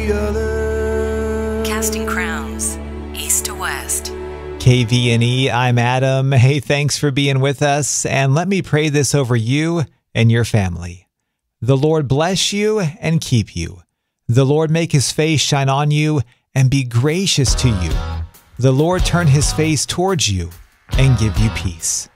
the other. Casting crowns, east to west. KVNE, I'm Adam. Hey, thanks for being with us. And let me pray this over you and your family. The Lord bless you and keep you. The Lord make his face shine on you and be gracious to you. The Lord turn his face towards you and give you peace.